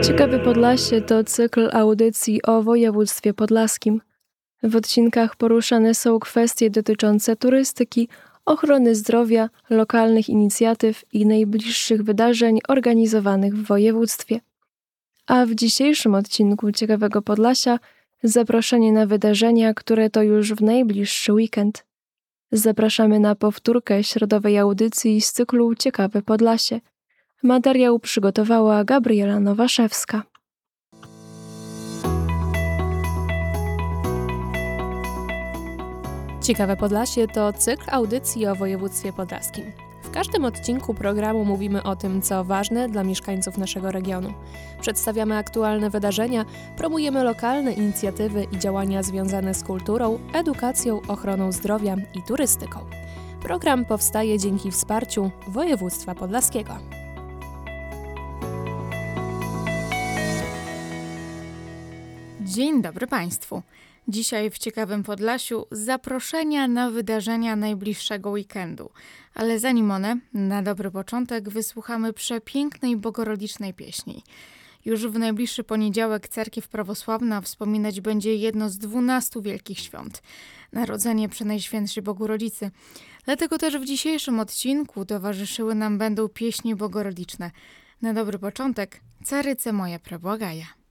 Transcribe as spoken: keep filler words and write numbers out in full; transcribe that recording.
Ciekawe Podlasie to cykl audycji o województwie podlaskim. W odcinkach poruszane są kwestie dotyczące turystyki, ochrony zdrowia, lokalnych inicjatyw i najbliższych wydarzeń organizowanych w województwie. A w dzisiejszym odcinku Ciekawego Podlasia zaproszenie na wydarzenia, które to już w najbliższy weekend. Zapraszamy na powtórkę środowej audycji z cyklu Ciekawe Podlasie. Materiał przygotowała Gabriela Nowaszewska. Ciekawe Podlasie to cykl audycji o województwie podlaskim. W każdym odcinku programu mówimy o tym, co ważne dla mieszkańców naszego regionu. Przedstawiamy aktualne wydarzenia, promujemy lokalne inicjatywy i działania związane z kulturą, edukacją, ochroną zdrowia i turystyką. Program powstaje dzięki wsparciu województwa podlaskiego. Dzień dobry Państwu. Dzisiaj w Ciekawym Podlasiu zaproszenia na wydarzenia najbliższego weekendu. Ale zanim one, na dobry początek wysłuchamy przepięknej bogorodicznej pieśni. Już w najbliższy poniedziałek cerkiew prawosławna wspominać będzie jedno z dwunastu wielkich świąt. Narodzenie Przenajświętszej Bogorodicy. Dlatego też w dzisiejszym odcinku towarzyszyły nam będą pieśni bogorodiczne. Na dobry początek Caryce moje przebłagaja.